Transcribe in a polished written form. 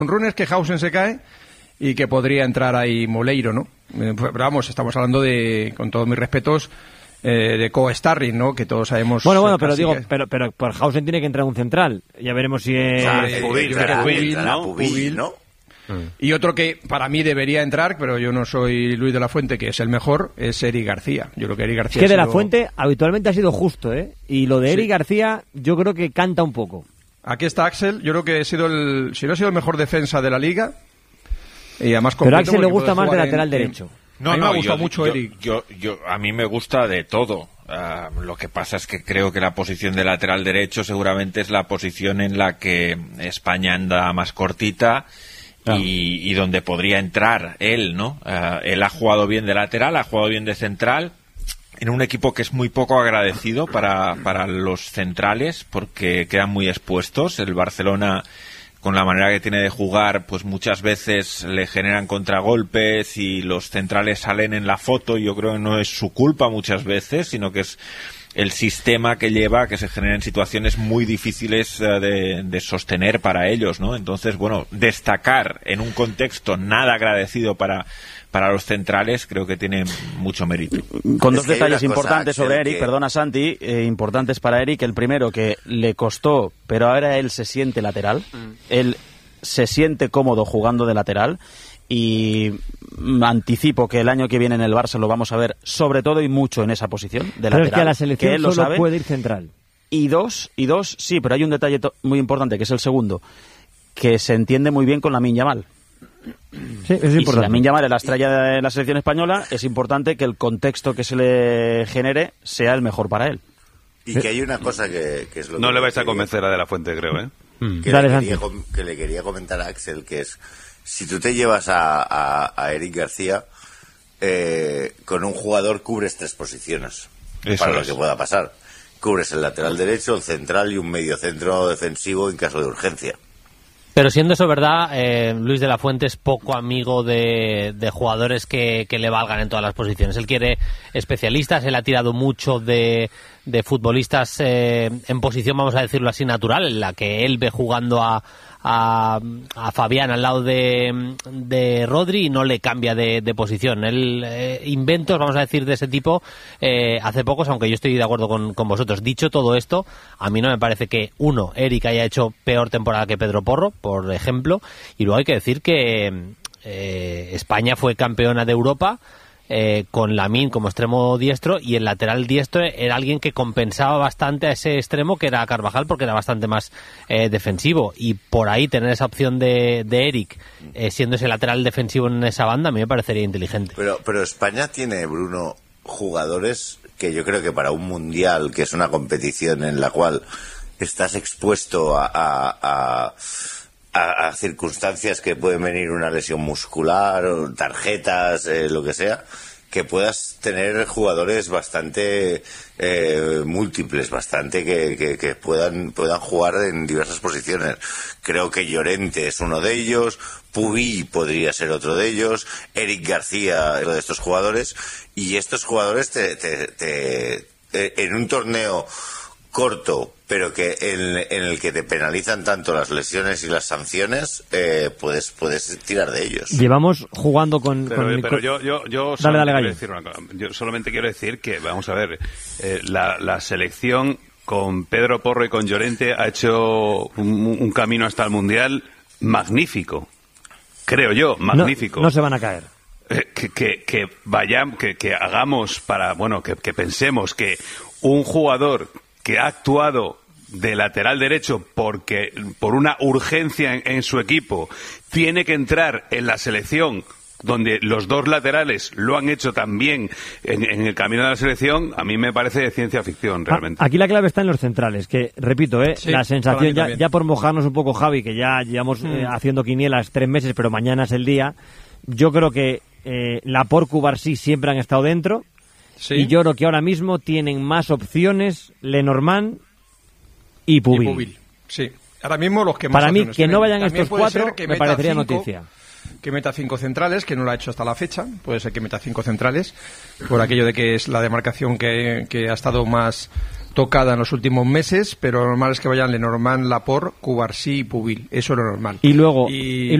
Runes que Hausen se cae y que podría entrar ahí Moleiro, ¿no? Pero vamos, estamos hablando de, con todos mis respetos, de co-starring, ¿no? Que todos sabemos. Bueno, pero digo, pero por Hausen tiene que entrar un central. Ya veremos si es Pubil, ¿no? Y otro que para mí debería entrar, pero yo no soy Luis de la Fuente, que es el mejor, es Eric García. Yo creo que Eric García. Es que de la Fuente habitualmente ha sido justo, ¿eh? Y lo de Eric García, yo creo que canta un poco. Aquí está Axel. Yo creo que si no ha sido el mejor defensa de la liga. Y además pero a Axel le gusta más de lateral derecho. A mí me ha gustado mucho Eric. A mí me gusta de todo. Lo que pasa es que creo que la posición de lateral derecho seguramente es la posición en la que España anda más cortita. Y donde podría entrar él, ¿no? Él ha jugado bien de lateral, ha jugado bien de central, en un equipo que es muy poco agradecido para los centrales, porque quedan muy expuestos. El Barcelona, con la manera que tiene de jugar, pues muchas veces le generan contragolpes y los centrales salen en la foto. Yo creo que no es su culpa muchas veces, sino que es el sistema que lleva a que se generen situaciones muy difíciles de sostener para ellos, ¿no? Entonces, bueno, destacar en un contexto nada agradecido para los centrales creo que tiene mucho mérito. Con dos detalles importantes sobre Eric, perdona Santi, importantes para Eric. El primero, que le costó, pero ahora él se siente lateral, él se siente cómodo jugando de lateral. Y anticipo que el año que viene en el Barça lo vamos a ver sobre todo y mucho en esa posición de lateral. Pero es que a la selección que él lo solo sabe. Puede ir central. Y dos, sí, pero hay un detalle muy importante, que es el segundo, que se entiende muy bien con Lamine Yamal. Sí, es importante. Y si Lamine Yamal es la estrella de la selección española, es importante que el contexto que se le genere sea el mejor para él. Y que hay una cosa que es lo que... No le vais a convencer a De la Fuente, creo, ¿eh? Que le quería comentar a Axel, que es... Si tú te llevas a Eric García, con un jugador cubres 3 posiciones. Eso para es. lo que pueda pasar. Cubres el lateral derecho, el central y un medio centro defensivo en caso de urgencia. Pero siendo eso verdad, Luis de la Fuente es poco amigo de jugadores que le valgan en todas las posiciones. Él quiere especialistas, él ha tirado mucho de futbolistas en posición, vamos a decirlo así, natural, en la que él ve jugando a Fabián al lado de Rodri y no le cambia de posición. Él inventos, vamos a decir, de ese tipo hace pocos, aunque yo estoy de acuerdo con vosotros. Dicho todo esto, a mí no me parece que Eric haya hecho peor temporada que Pedro Porro, por ejemplo, y luego hay que decir que España fue campeona de Europa con Lamine como extremo diestro, y el lateral diestro era alguien que compensaba bastante a ese extremo que era Carvajal, porque era bastante más defensivo, y por ahí tener esa opción de Eric siendo ese lateral defensivo en esa banda a mí me parecería inteligente. Pero España tiene, Bruno, jugadores que yo creo que para un mundial, que es una competición en la cual estás expuesto a circunstancias que pueden venir, una lesión muscular, tarjetas, lo que sea, que puedas tener jugadores bastante múltiples, bastante que puedan jugar en diversas posiciones. Creo que Llorente es uno de ellos, Pubi podría ser otro de ellos, Eric García es uno de estos jugadores, y estos jugadores en un torneo corto, pero que en el que te penalizan tanto las lesiones y las sanciones, puedes tirar de ellos. Llevamos jugando con... Pero yo solamente quiero decir que, vamos a ver, la selección con Pedro Porro y con Llorente ha hecho un camino hasta el Mundial magnífico. Creo yo, magnífico. No se van a caer. Que hagamos que pensemos que un jugador que ha actuado de lateral derecho por una urgencia en su equipo tiene que entrar en la selección donde los dos laterales lo han hecho también en el camino de la selección, a mí me parece de ciencia ficción realmente. Aquí la clave está en los centrales, que repito, sí, la sensación, ya por mojarnos un poco, Javi, que ya llevamos haciendo quinielas 3 meses, pero mañana es el día. Yo creo que Laporte, Cubarsí siempre han estado dentro. Sí. Y yo creo que ahora mismo tienen más opciones Lenormand y Pubil. Sí, ahora mismo los que más. Para mí, que no vayan también estos 4 me parecería noticia. Que meta 5 centrales, que no lo ha hecho hasta la fecha. Puede ser que meta 5 centrales, por aquello de que es la demarcación que ha estado más tocada en los últimos meses, pero lo normal es que vayan Lenormand, Laporte, Cubarsí y Pubil. Eso es lo normal. Y luego